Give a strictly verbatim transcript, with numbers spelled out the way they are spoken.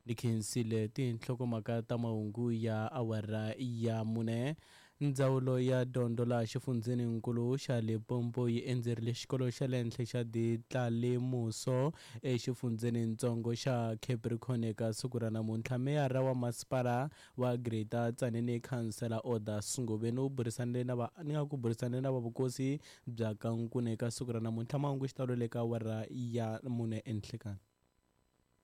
ni khensile tinhlokomhaka ta mahungu ya awara ya mune. Ndzawulo ya dyondzo laha xifundzeninkulu xa Limpopo yi endzerile xikolo xa le henhla xa Ditlalemuso exifundzenitsongo xa Capricorn eka siku ra namuntlha. Meyara wa masipala wa Greater Tzaneen Councillor Oda Singubeni u burisanile na va ni nga ku burisanile na vavukosi bya ka Nkuna eka siku ra namuntlha. Mahungu xitalo le ka awara ya mune enhlekani.